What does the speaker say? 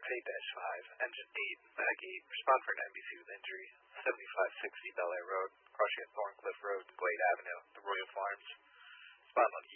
8-5, Engine 8, Maggie, respond for an NBC with injury, 7560 Bel Air Road, crossing at Thorncliffe Road, Glade Avenue, the Royal Farms. Respond on